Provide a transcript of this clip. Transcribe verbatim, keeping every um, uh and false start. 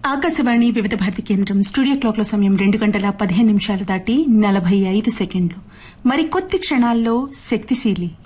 ఆకాశవాణి వివిధ భారతి కేంద్రం స్టూడియో క్లాక్ల సమయం రెండు గంటల పదిహేను నిమిషాలు దాటి నలభై ఐదు సెకండ్లు. మరి కొద్ది క్షణాల్లో శక్తిశీలి